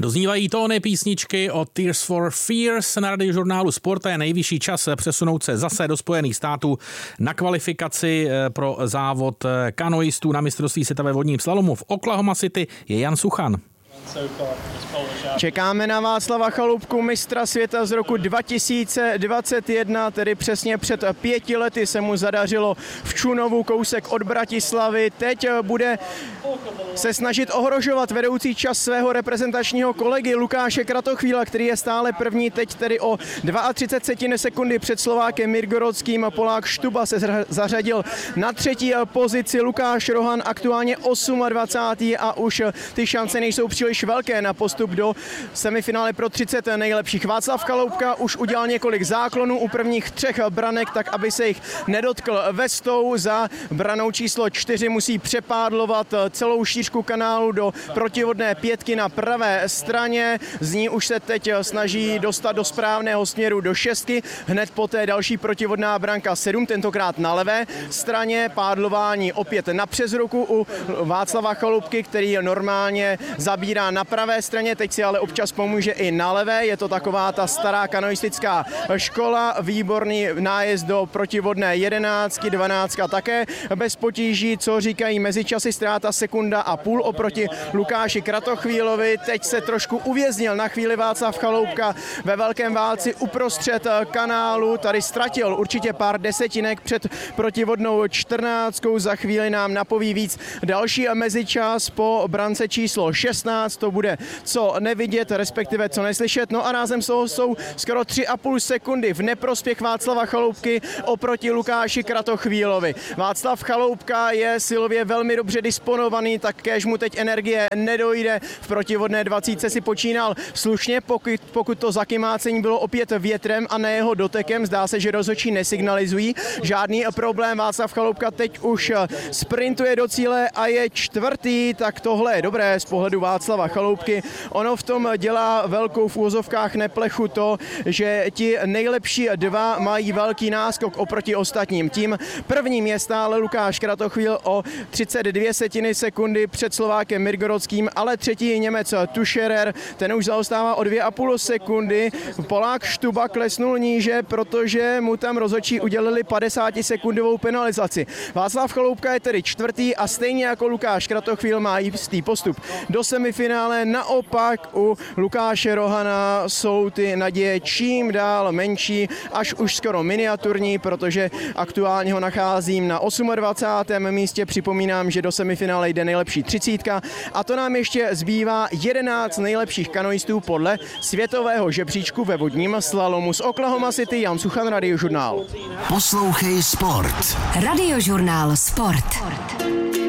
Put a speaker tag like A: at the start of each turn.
A: Doznívají tóny písničky od Tears for Fears na Radiožurnálu Sport. Je nejvyšší čas přesunout se zase do Spojených států na kvalifikaci pro závod kanoistů na mistrovství světa ve vodním slalomu. V Oklahoma City je Jan Suchan.
B: Čekáme na Václava Chaloupku, mistra světa z roku 2021, tedy přesně před 5 lety se mu zadařilo v Čunovu, kousek od Bratislavy. Teď bude se snažit ohrožovat vedoucí čas svého reprezentačního kolegy Lukáše Kratochvíla, který je stále první, teď tedy o 32 sekundy před Slovákem Mirgorodským. Polák Štuba se zařadil na 3. pozici, Lukáš Rohan aktuálně 28. a už ty šance nejsou příliš velké na postup do semifinále pro 30 nejlepších. Václav Chaloupka už udělal několik záklonů u prvních 3 branek, tak aby se jich nedotkl vestou. Za branou číslo 4 musí přepádlovat celou šířku kanálu do protivodné 5 na pravé straně. Z ní už se teď snaží dostat do správného směru do 6. Hned poté další protivodná branka 7, tentokrát na levé straně. Pádlování opět na přes ruku u Václava Chaloupky, který normálně zabírá na pravé straně, teď si ale občas pomůže i na levé. Je to taková ta stará kanoistická škola, výborný nájezd do protivodné 11, 12 také bez potíží, co říkají mezičasy, ztráta 1,5 sekundy oproti Lukáši Kratochvílovi. Teď se trošku uvěznil na chvíli Václav Chaloupka ve velkém válci uprostřed kanálu. Tady ztratil určitě pár desetinek před protivodnou 14. Za chvíli nám napoví víc další mezičas po brance číslo 16. To bude co nevidět, respektive co neslyšet. No a rázem jsou skoro 3,5 sekundy v neprospěch Václava Chaloupky oproti Lukáši Kratochvílovi. Václav Chaloupka je silově velmi dobře disponovaný, takkéž mu teď energie nedojde. V protivodné 20 si počínal slušně, pokud to zakymácení bylo opět větrem a ne jeho dotekem. Zdá se, že rozhodčí nesignalizují žádný problém. Václav Chaloupka teď už sprintuje do cíle a je 4. Tak tohle je dobré z pohledu Václava Chaloupky. Ono v tom dělá velkou v úvozovkách neplechu to, že ti nejlepší 2 mají velký náskok oproti ostatním. Tím prvním je stále Lukáš Kratochvíl o 32 sekundy před Slovákem Mirgorodským, ale 3. je Němec Tušerer, ten už zaostává o 2,5 sekundy. Polák Štuba klesnul níže, protože mu tam rozhodčí udělili 50-sekundovou penalizaci. Václav Chaloupka je tedy 4. a stejně jako Lukáš Kratochvíl má jistý postup do semifinále. Naopak u Lukáše Rohana jsou ty naděje čím dál menší, až už skoro miniaturní, protože aktuálně ho nacházím na 28. místě. Připomínám, že do semifinále jde nejlepší 30. a to nám ještě zbývá 11 nejlepších kanoistů podle světového žebříčku ve vodním slalomu. Z Oklahoma City Jan Suchan, Radiožurnál.
C: Poslouchej Sport.
D: Radiožurnál Sport.